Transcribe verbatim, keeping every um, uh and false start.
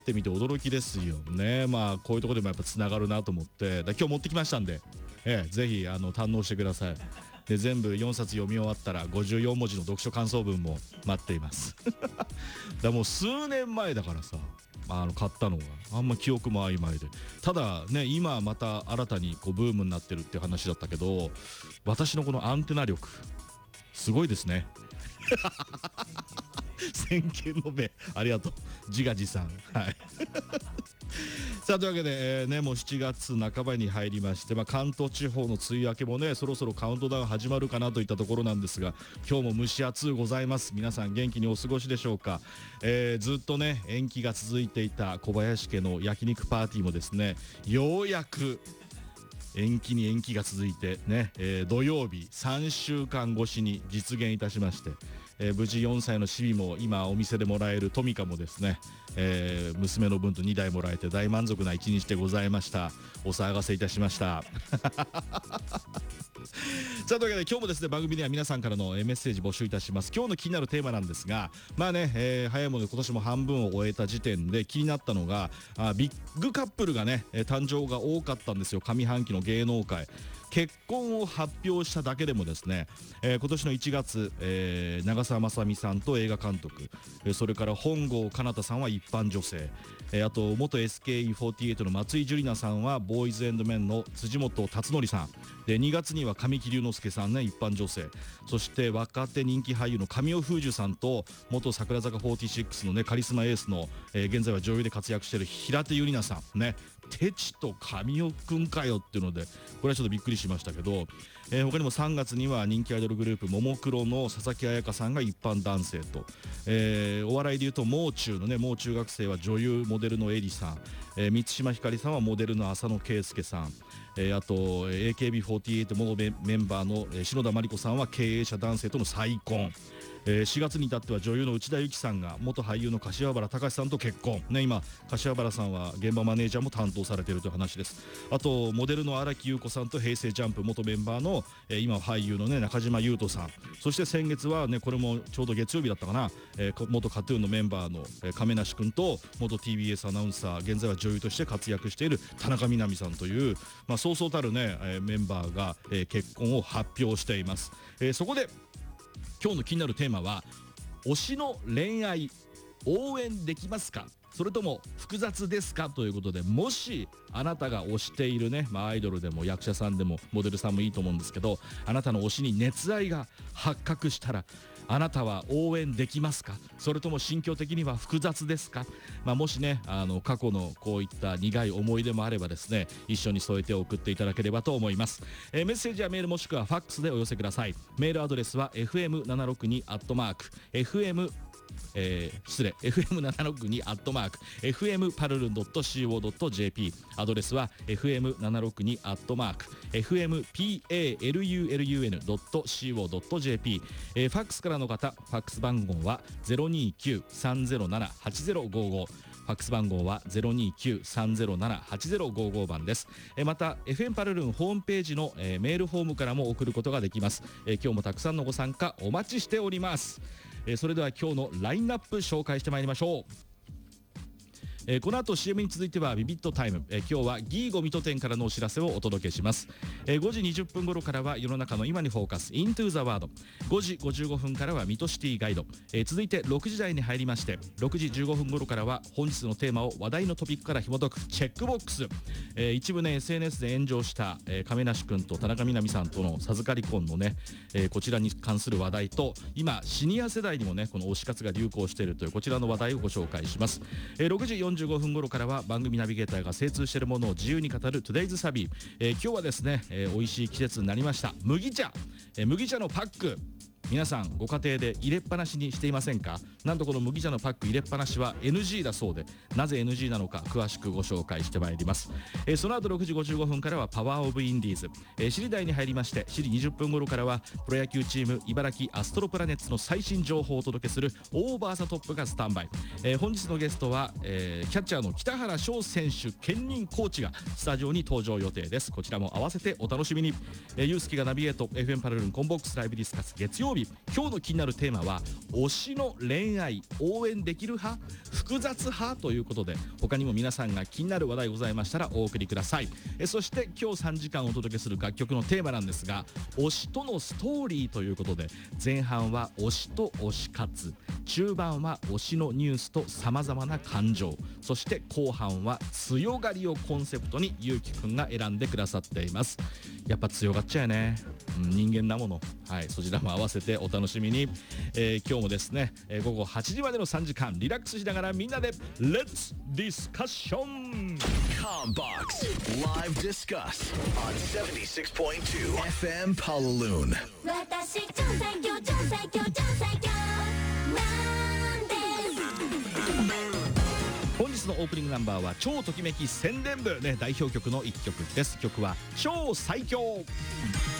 ってみて驚きですよね。まあこういうところでもやっぱつながるなと思って、だ今日持ってきましたんで、ええ、ぜひあの堪能してください。で全部よんさつ読み終わったらごじゅうよんもじの読書感想文も待っていますだもう数年前だからさ、あの買ったのがあんま記憶も曖昧で、ただね今また新たにこうブームになってるって話だったけど、私のこのアンテナ力すごいですね先見の目ありがとう自画自賛はいさあというわけで、えーね、もうしちがつなかばに入りまして、まあ、関東地方の梅雨明けもねそろそろカウントダウン始まるかなといったところなんですが、今日も蒸し暑うございます。皆さん元気にお過ごしでしょうか。えー、ずっとね延期が続いていた小林家の焼肉パーティーもですね、ようやく延期に延期が続いてね、えー、土曜日さんしゅうかん越しに実現いたしまして、えー、無事よんさいのシビも今お店でもらえるトミカもですね、えー、娘の分とにだいもらえて大満足な一日でございました。お騒がせいたしましたさあというわけで今日もですね番組では皆さんからのメッセージ募集いたします。今日の気になるテーマなんですが、まあね、えー、早いもので今年も半分を終えた時点で気になったのが、あビッグカップルがね誕生が多かったんですよ。上半期の芸能界結婚を発表しただけでもですね、えー、今年のいちがつ、えー、長澤まさみさんと映画監督、えー、それから本郷奏多さんは一般女性、えー、あと元 エスケーイーフォーティーエイト の松井樹里奈さんはボーイズ&メンの辻本達則さんで、にがつには神木隆之介さんね一般女性、そして若手人気俳優の神尾楓珠さんと元櫻坂フォーティーシックスのねカリスマエースの、えー、現在は女優で活躍している平手友梨奈さんね、テチと神尾くんかよっていうのでこれはちょっとびっくりしましたけど、えー、他にもさんがつには人気アイドルグループももクロの佐々木彩夏さんが一般男性と、えー、お笑いでいうともう中のねもう中学生は女優モデルのエリさん、えー、満島ひかりさんはモデルの浅野圭介さん、えー、あと エーケービーフォーティーエイト 元メンバーの、えー、篠田麻里子さんは経営者男性との再婚、えー、しがつに至っては女優の内田有紀さんが元俳優の柏原隆さんと結婚、ね、今柏原さんは現場マネージャーも担当されているという話です。あとモデルの荒木優子さんと平成ジャンプ元メンバーの、えー、今俳優の、ね、中島裕翔さん、そして先月は、ね、これもちょうど月曜日だったかな、えー、元カトゥーンのメンバーの、えー、亀梨君と元 ティービーエス アナウンサー現在は女優として活躍している田中みな実さんという、まあ、そうそうたる、ねえー、メンバーが、えー、結婚を発表しています。えー、そこで今日の気になるテーマは推しの恋愛応援できますか、それとも複雑ですかということで、もしあなたが推しているね、まあ、アイドルでも役者さんでもモデルさんもいいと思うんですけど、あなたの推しに熱愛が発覚したらあなたは応援できますか、それとも心境的には複雑ですか、まあ、もしねあの過去のこういった苦い思い出もあればですね一緒に添えて送っていただければと思います。えー、メッセージやメールもしくはファックスでお寄せください。メールアドレスは エフエムななろくに アットマーク エフエムえー、失礼 エフエムななろくに アットマーク エフエムパルルン ドット シーオー ドット ジェーピー アドレスは エフエムななろくに アットマーク エフエムパルルン ドット シーオー ドット ジェーピー、えー、ファックスからの方ファックス番号は ゼロにきゅうさんゼロななはちゼロごご、ファックス番号は ゼロにきゅうさんゼロななはちゼロごご 番です。えー、また エフエム パルルンホームページの、えー、メールフォームからも送ることができます。えー、今日もたくさんのご参加お待ちしております。えー、それでは今日のラインナップ紹介してまいりましょう。えー、この後 シーエム に続いてはビビットタイム、えー、今日はギーゴ水戸店からのお知らせをお届けします。えー、ごじにじゅっぷん頃からは世の中の今にフォーカス Into the World、 ごじごじゅうごふんからは水戸シティガイド、えー、続いてろくじ台に入りましてろくじじゅうごふん頃からは本日のテーマを話題のトピックから紐解くチェックボックス、えー、一部ね エスエヌエス で炎上した、えー、亀梨君と田中みな実さんとの授かり婚のね、えー、こちらに関する話題と、今シニア世代にもねこの推し活が流行しているというこちらの話題をご紹介します。えー、ろくじよんじゅうごふん頃からは番組ナビゲーターが精通しているものを自由に語る Today's サビ、えー、今日はですね、えー、美味しい季節になりました麦茶、えー、麦茶のパック、皆さんご家庭で入れっぱなしにしていませんか。なんとこの麦茶のパック入れっぱなしは エヌジー だそうで、なぜ エヌジー なのか詳しくご紹介してまいります。えー、その後ろくじごじゅうごふんからはパワーオブインディーズ、えー、しちじ台に入りましてしちじにじゅっぷん頃からはプロ野球チーム茨城アストロプラネッツの最新情報をお届けするオーバーザトップがスタンバイ、えー、本日のゲストは、えー、キャッチャーの北原翔選手兼任コーチがスタジオに登場予定です。こちらも合わせてお楽しみに。えー、ユースキがナビゲート エフエム パルルンコンボックスライブディスカス月曜日、 日今日の気になるテーマは推しの恋愛応援できる派複雑派ということで、他にも皆さんが気になる話題ございましたらお送りください。えそして今日さんじかんお届けする楽曲のテーマなんですが、推しとのストーリーということで、前半は推しと推し活、中盤は推しのニュースとさまざまな感情、そして後半は強がりをコンセプトにゆうきくんが選んでくださっています。やっぱ強がっちゃうよね、うん、人間なもの。はい、そちらも合わせてお楽しみに。えー、今日もですね、えー、午後はちじまでのさんじかんリラックスしながらみんなでレッツディスカッション Combox Live Discuss on seventy-six point two F M Palaloon。 私超最強超最強超最強なんです本日のオープニングナンバーは超ときめき宣伝部、ね、代表曲のいっきょくです。曲は超最強。